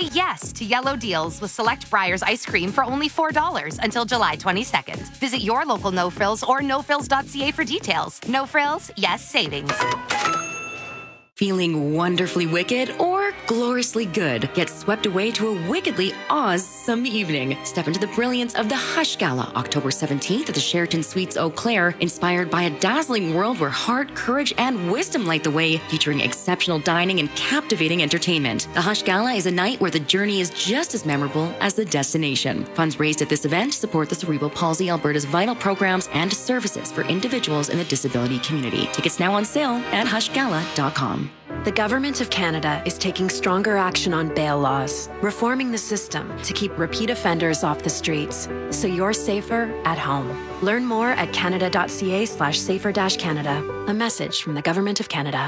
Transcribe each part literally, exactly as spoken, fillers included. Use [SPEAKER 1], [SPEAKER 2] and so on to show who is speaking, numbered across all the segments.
[SPEAKER 1] Say yes to yellow deals with select Breyers ice cream for only four dollars until July twenty-second. Visit your local No Frills or no frills dot c a for details. No Frills, yes savings.
[SPEAKER 2] Feeling wonderfully wicked or gloriously good? Get swept away to a wickedly awesome evening. Step into the brilliance of the Hush Gala, October seventeenth at the Sheraton Suites Eau Claire, inspired by a dazzling world where heart, courage, and wisdom light the way, featuring exceptional dining and captivating entertainment. The Hush Gala is a night where the journey is just as memorable as the destination. Funds raised at this event support the Cerebral Palsy Alberta's vital programs and services for individuals in the disability community. Tickets now on sale at hush gala dot com.
[SPEAKER 3] The Government of Canada is taking stronger action on bail laws, reforming the system to keep repeat offenders off the streets, so you're safer at home. Learn more at canada dot c a slash safer dash Canada. A message from the Government of Canada.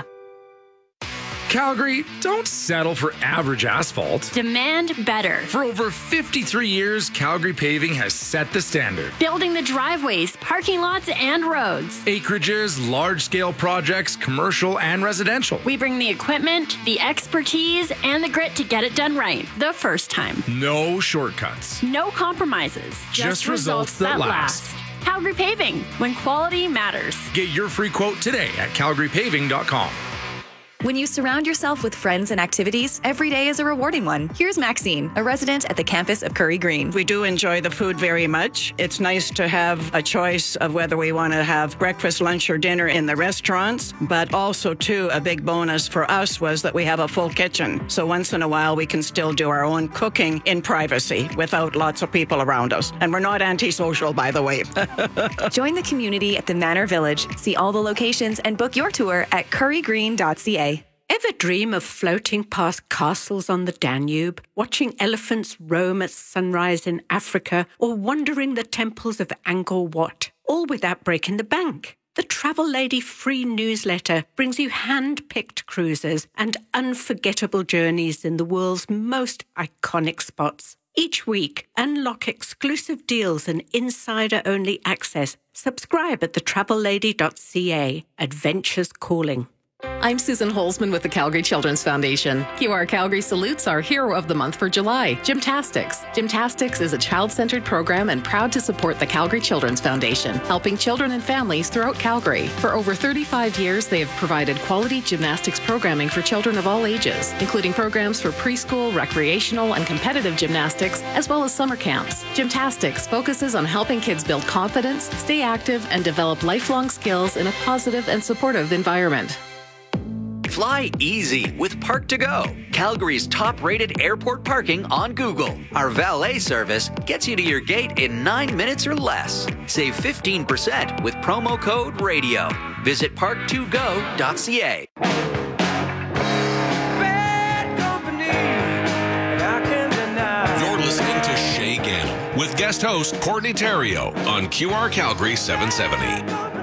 [SPEAKER 4] Calgary, don't settle for average asphalt.
[SPEAKER 5] Demand better.
[SPEAKER 4] For over fifty-three years, Calgary Paving has set the standard.
[SPEAKER 5] Building the driveways, parking lots, and roads.
[SPEAKER 4] Acreages, large-scale projects, commercial and residential.
[SPEAKER 5] We bring the equipment, the expertise, and the grit to get it done right the first time.
[SPEAKER 4] No shortcuts.
[SPEAKER 5] No compromises.
[SPEAKER 4] Just, Just results, results that, that last. last.
[SPEAKER 5] Calgary Paving, when quality matters.
[SPEAKER 4] Get your free quote today at calgary paving dot com.
[SPEAKER 6] When you surround yourself with friends and activities, every day is a rewarding one. Here's Maxine, a resident at the campus of Curry Green.
[SPEAKER 7] We do enjoy the food very much. It's nice to have a choice of whether we want to have breakfast, lunch, or dinner in the restaurants, but also, too, a big bonus for us was that we have a full kitchen. So once in a while, we can still do our own cooking in privacy without lots of people around us. And we're not antisocial, by the way.
[SPEAKER 6] Join the community at the Manor Village. See all the locations and book your tour at curry green dot c a.
[SPEAKER 8] Ever dream of floating past castles on the Danube, watching elephants roam at sunrise in Africa, or wandering the temples of Angkor Wat, all without breaking the bank? The Travel Lady free newsletter brings you hand-picked cruises and unforgettable journeys in the world's most iconic spots. Each week, unlock exclusive deals and insider-only access. Subscribe at the travel lady dot c a. Adventures calling.
[SPEAKER 9] I'm Susan Holzman with the Calgary Children's Foundation. Q R Calgary salutes our hero of the month for July, Gymtastics. Gymtastics is a child-centered program and proud to support the Calgary Children's Foundation, helping children and families throughout Calgary. For over thirty-five years, they have provided quality gymnastics programming for children of all ages, including programs for preschool, recreational, and competitive gymnastics, as well as summer camps. Gymtastics focuses on helping kids build confidence, stay active, and develop lifelong skills in a positive and supportive environment.
[SPEAKER 10] Fly easy with Park to Go, Calgary's top-rated airport parking on Google. Our valet service gets you to your gate in nine minutes or less. Save fifteen percent with promo code RADIO. Visit park to go dot c a.
[SPEAKER 11] You're listening to Shay Gannon with guest host Courtney Terrio on Q R Calgary seven seventy.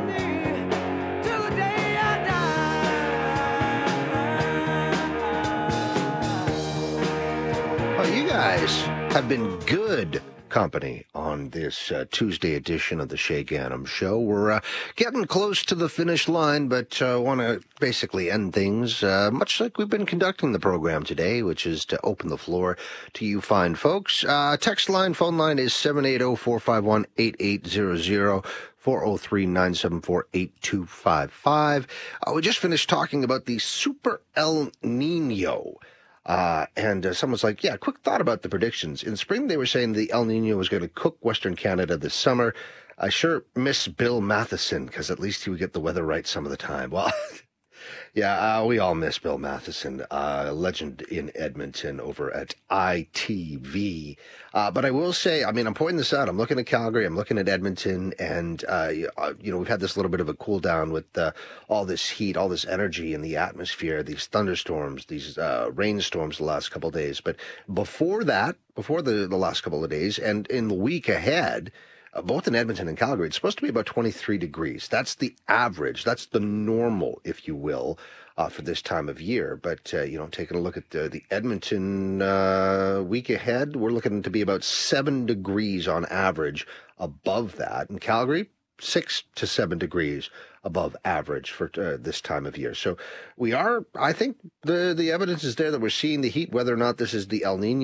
[SPEAKER 12] You guys have been good company on this uh, Tuesday edition of the Shay Gannon Show. We're uh, getting close to the finish line, but I uh, want to basically end things uh, much like we've been conducting the program today, which is to open the floor to you fine folks. Uh, text line, phone line is seven eight zero, four five one, eight eight zero zero. four oh three, nine seven four, eight two five five. Uh, we just finished talking about the Super El Nino. Uh, and uh, someone's like, yeah, quick thought about the predictions. In spring, they were saying the El Nino was going to cook Western Canada this summer. I sure miss Bill Matheson, because at least he would get the weather right some of the time. Well, yeah, uh, we all miss Bill Matheson, uh, legend in Edmonton over at I T V. Uh, but I will say, I mean, I'm pointing this out. I'm looking at Calgary. I'm looking at Edmonton. And, uh, you know, we've had this little bit of a cool down with uh, all this heat, all this energy in the atmosphere, these thunderstorms, these uh, rainstorms the last couple of days. But before that, before the, the last couple of days, and in the week ahead, Uh, both in Edmonton and Calgary, it's supposed to be about twenty-three degrees. That's the average. That's the normal, if you will, uh, for this time of year. But, uh, you know, taking a look at the, the Edmonton uh, week ahead, we're looking to be about seven degrees on average above that. In Calgary, six to seven degrees above average for uh, this time of year. So we are, I think the, the evidence is there that we're seeing the heat, whether or not this is the El Nino